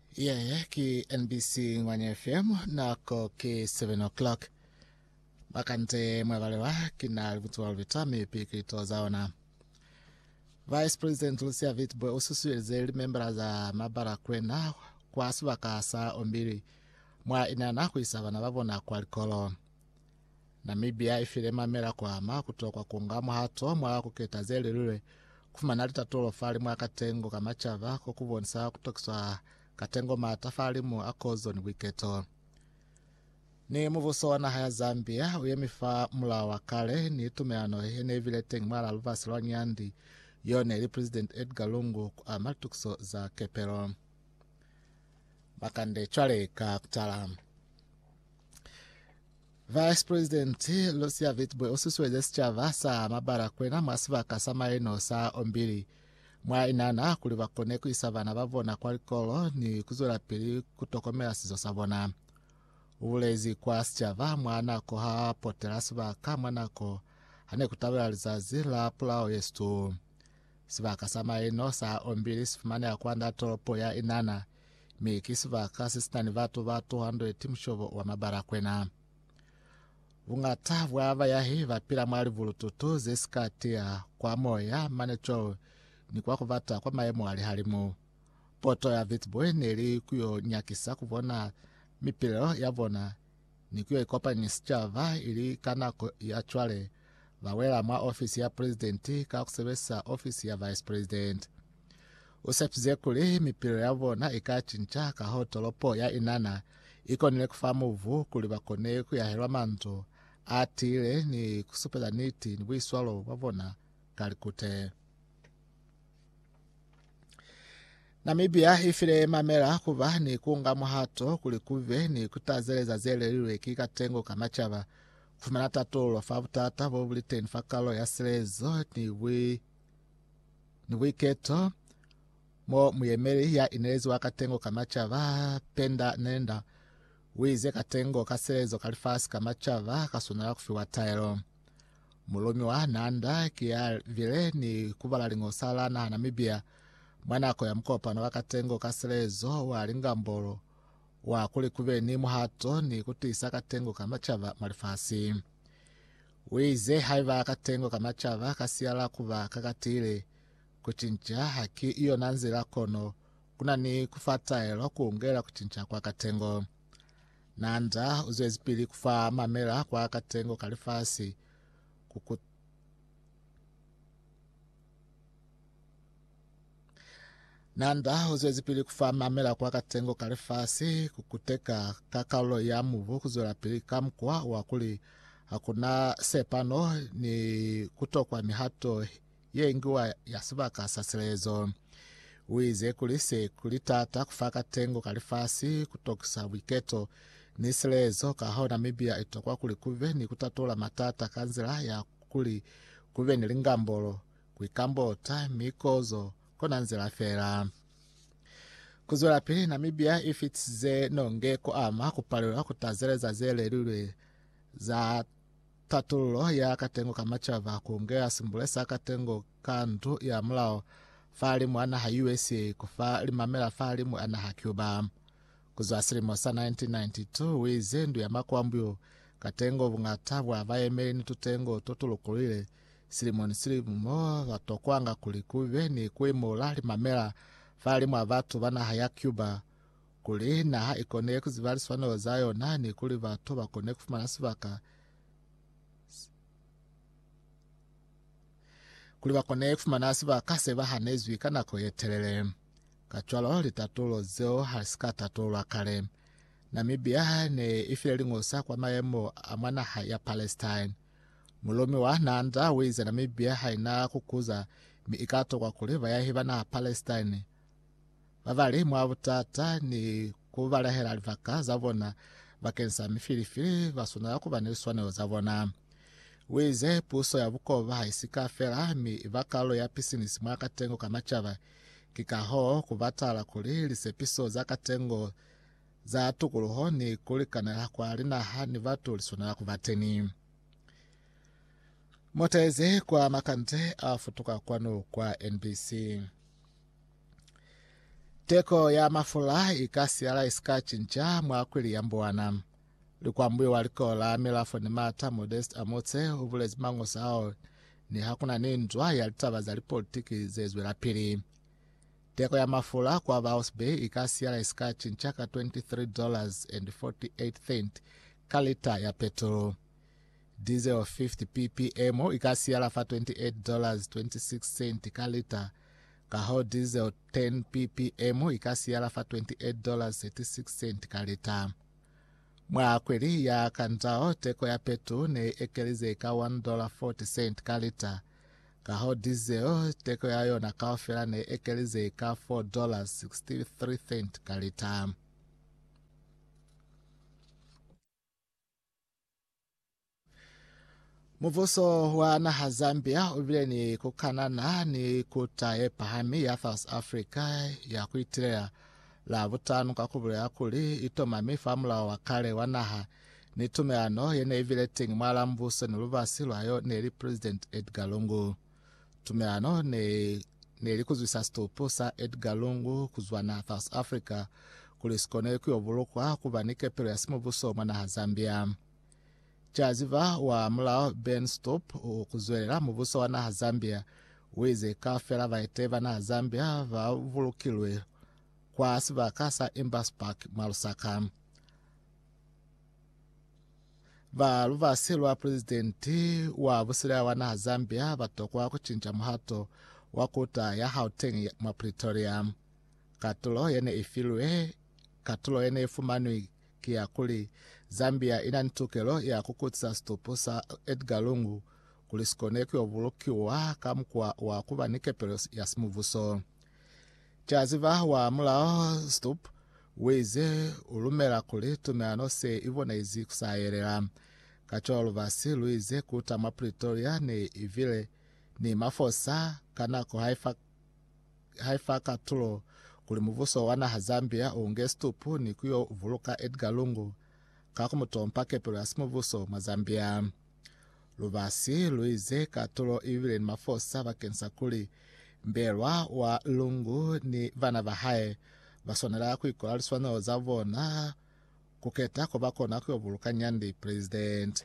ki NBC Ngwanya FM nako ki 7 o'clock. Bakante mwevalewa kina livutu walvitami piki tozaona. Vice President Lucia Vitboe ususueleze members za mabara kwena kwa subaka saa ombili mwa inana kuisavana babona kwa likolo. Namibia ifile mamela kwa ama kutoka kungamu hato mwa kuketa zele lule kufumana tatulo fali mwa katengo kamachava kukubonisa kutokiswa katengo matafali mu akozo ni wiketo. Ni muvuso wana haya Zambia uyemifa mula wakale ni tumeano hene vile tengi mwala luvasi lwa nyandi yone ili President Edgar Lungu amatukso za kepero. Bakande chwale ka kutala. Vice President Lucia Vitboe ususuweze sichava sa mabara kwena mwasiva kasama eno saa ombili. Mwa inana kulivakone kuisavana bavona kwa likolo ni kuzula pili kutokomea sizo sabona. Ulezi kwa sichava mwanako hapotela sivaka mwanako hane kutawela lizazi la pulao yestu. Sivaka sama eno saa ombili sifumane ya kwanda tolopo ya inana. Miki sivaka sistani vatu 200 mshovo wa mabara kwena. Ungata wava yahi vapila mwali vulututu zesikatia kwa moya manecho ni kwa kuvata kwa maemo alihalimu. Poto ya Vitboe neli kuyo nyakisa kuvona mipilo yavona ni kuyo ikopa nisichava ili kanako ya chwale vawela mwa ofisi ya presidenti kakusebesa ofisi ya vice president. Usepize kuli mipilo yavona ikachincha kahotolopo ya inana iko nile kufamu uvu kulivakone kuyahelwa manto atile ni kusupela niti ni wiswalo wavona kalikute. Namibia ifile mamela kuva ni kuunga muhato kulikuve ni kutazeleza zele liwe kikatengo kamachava kufumana tatulo fabutata vobulite nifakalo ya selezo ni wiketo mo muyemeli ya inelezi wakatengo kamachava penda nenda wize katengo kaselezo kalifasi kamachava kasunala kufiwa tailo. Mulumi wa nanda kia vile ni kuvala lingosala na Namibia mwanako ya mkopa na wakatengo kaselezo wa lingambolo wa kulikuve ni muhato ni kutisa katengo kamachava malifasi. Wize haiva katengo kamachava kasiala kuva kakatile kuchincha haki iyo nanzila kono kuna ni kufata elo kuungela kuchincha kwa katengo. Nanda uzwezipili kufa mamela kwa katengo kalifasi Nanda uzwezipili kufa mamela kwa katengo kalifasi kukuteka kakalo ya muvu kuzola pili kamkwa wakuli hakuna sepano ni kutokwa mihato yengiwa ya sivaka saselezo. Wize kulise kulitata kufa katengo kalifasi kutokisa wiketo niselezo kaho Namibia itokwa kulikuve ni kutatola matata kanzila ya kuli kuve nilingambolo kuikambota mikozo kona nzila fera. Kuzola pili Namibia ifitize nonge ko ama kupalula kutazeleza zele lule za tatulo ya katengo kamachava kuongea simbulesa katengo kantu ya mlao falimu ana ha USA kufa limamela falimu ana ha Cuba. Kuzwa silimosa 1992 wize ndu ya makwambyo katengo vungata wa vaemeli ni tutengo totulukulile silimoni silimo watokwanga kulikuve ni kuimula limamela falimu avatu vana haya Cuba kuli na ikone kuzivaliswa no zayo nani kuli vatu bakone kufumana sivaka kuli bakone kufumana sivaka seva hanezwi kanako yetelele. Kachwalo litatulo zeo hasika tatulo wakale. Namibia ne ifile lingosa kwa maemo amwana ya Palestine. Mulumi wa nanda wize Namibia haina kukuza miikato kwa kuliva ya hiva na Palestine. Vavali mwavutata ni kuvala hela alivaka zavona vakensa mifilifili vasuna ya kuvaniswa neo zavona. Wize puso ya vukova haisika fela mi vakalo ya pisinisi mwaka tengo kamachava kikaho kuvatala kuli lisepiso za katengo za tukuluho ni kulikanela kwa linaha ni vatu lisuna kuvateni. Moteze kwa makante afutuka kwano kwa NBC. teko ya mafula ikasiala isikachinja mwakwili ya mbwana likwambuyo walikola milafo ni mata Modest Amotse uvulezi mangosa ao ni hakuna nindwa yalitaba za politiki zezwe la pili. Teko ya mafula kwa House Bay ikasiala isikachinja ka $23.48 kalita ya petrol. Diesel 50 ppm ikasiala fa $28.26 kalita. Kaho diesel 10 ppm ikasiala fa $28.36 kalita. Mwakweli ya kanzao teko ya petrol ne ekelize ka $1.40 kalita. Kaho diesel teko ya yona kaofela ne ekelize ka $4.63 kalita. Muvuso wa na Zambia uvile ni kukanana ni kutaye pahami ya South Africa ya kuitilea la vutanu kakubule ya kuli itomami famula wakale wanaha ni tume ano yene ivile tingi mwala mvuso ni luvasi lwayo neli President Edgar Lungu. Tume ano neli kuzwisa stupu sa Edgar Lungu kuzwa na South Africa kulisikone kuyovulukwa kuvanike pelo ya simu vuso mwana Zambia. Chaziva wa mulao Ben Stop kuzwelela muvuso wana Zambia wize kafela vaiteva na Zambia vavulukilwe kwa sivakasa Embassy Park Malusaka. Valuvasi lwa presidenti wa vusila wana Zambia vatokwa kuchinja muhato wakuta ya Gauteng mwa Pretoria. Katulo yene ifilwe katulo yene ifumanwi kia kuli Zambia inanitukelo ya kukutisa stupu sa Edgar Lungu kulisikone kuyovulukiwa kamkwa wa kuvanike pelo ya simuvuso. Chaziva wa mulao stup wize ulumela kuli tumeano se ivona izi kusayerela. Kacho luvasi luize kuta mwa Pretoria ni ivile ni mafosa kanako haifa katulo kuli muvuso wana Zambia unge stupu ni kuyo uvuluka Edgar Lungu kakumutompa kepelo ya simuvuso Mazambia. Luvasi luize katulo ivile ni mafosa vakensa kuli mbelwa wa Lungu ni vana vahae vasonela kuikola liswanelo zavona kuketa ko bakona kuyovuluka nyandi president.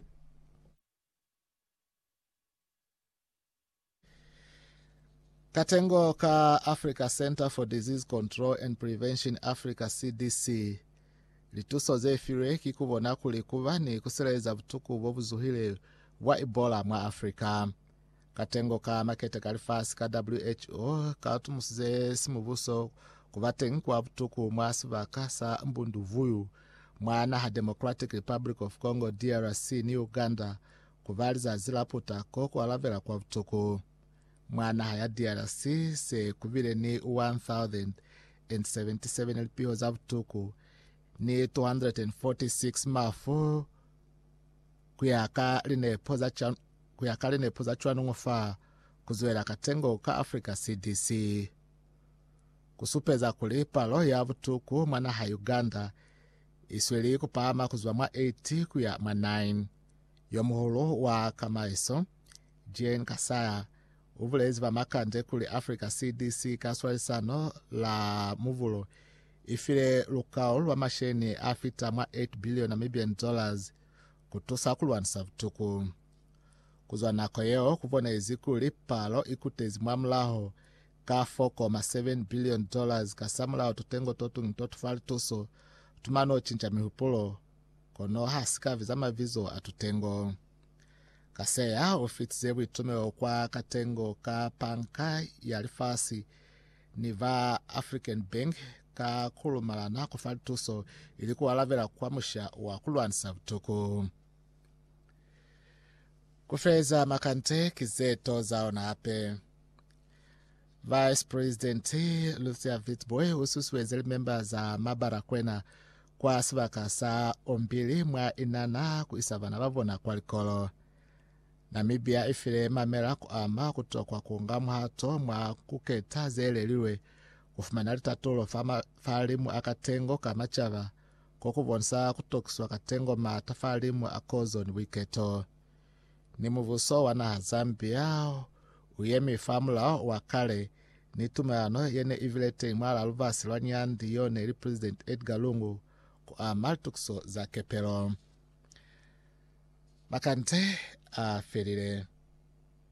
Katengo ka Africa Center for Disease Control and Prevention Africa CDC lituso zefire kikubona kulikuva ni kuseleza butuku bobuzuhile wa Ebola mwa Afrika. Katengo ka makete kalifasi ka WHO katumusize simuvuso kuvatengi kwa butuku mwasivaka sa mbunduvuyu mwana ha Democratic Republic of Congo DRC ni Uganda kuvaliza zilaputako kualavela kwa butuku. Mwana haya DRC se kuvile ni 1077 LPO za butuku ni 246 mafu kuyaka line poza chwanu ngufa kuzwela katengo ka Africa CDC. Kusupeza kulipalo ya butuku mwana ha Uganda isweli kupama kuzwa mwa 80 kuya mwa 9. Yomuhulu wa Kamaiso Jane Kasaya uvulezi va makande kuli Africa CDC kaswalisano la muvulo ifile lukao lwa masheni afita mwa $8 billion kutusa kulwanisa butuku. Kuzwa nako yeo kuvona izikuli palo ikutezi mwa mlaho ka $4.7 billion kasamulao tutengo totufali tuso tumano chinja mihupulo kono hasika vizama vizo atutengo. Kaseya ofitize witume kwa katengo ka panka ya lifasi ni va African Bank ka kulumalana kufali tuso ilikuwa lavela kwa musha wa kulwanisa butuku. Kufeza makante kizeto zao na ape. Vice President Lucia Witbooi ususuwezeli memba za mabara kwena kwa sivaka saa ombili mwa inana kuisavana vavona kwa likolo. Namibia ifile mamela kuama kutokwa kuungamu hato mwa kuketa zeleliwe kufumana litatulo falimu akatengo kamachava kukuvonsa kutokiswa katengo matafalimu akozo ni wiketo. Ni muvuso wana Zambia uyemi famula wakale ni tumayano yene ivilete mwala luvasi lwa nyandi yone ili President Edgar Lungu ku amaltukso za kepero makante aferire